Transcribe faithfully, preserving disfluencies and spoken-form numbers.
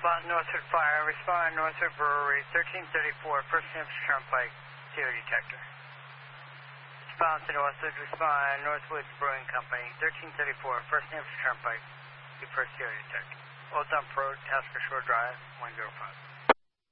Spot Northwood Fire, respond Northwood Brewery, thirteen thirty-four, First New Hampshire Turnpike, C O detector. Spot to Northwood, respond Northwood Brewing Company, thirteen thirty-four, First New Hampshire Turnpike, the first C O detector. Old Dump Road, Tasker Shore Drive, one zero five.